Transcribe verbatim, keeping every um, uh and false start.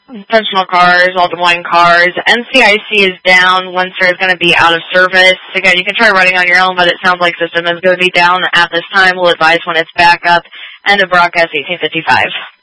Intentional cars, all Des Moines cars. N C I C is down. Windsor is going to be out of service. Again, you can try writing on your own, but it sounds like system is going to be down at this time. We'll advise when it's back up. End of broadcast eighteen fifty-five.